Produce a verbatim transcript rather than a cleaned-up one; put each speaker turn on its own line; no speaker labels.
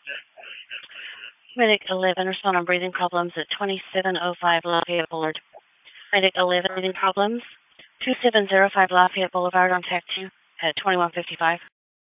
Medic eleven, respond on breathing problems at twenty-seven oh five Lafayette Boulevard. Medic eleven, breathing problems, two seven zero five Lafayette Boulevard on TAC two at twenty-one fifty-five.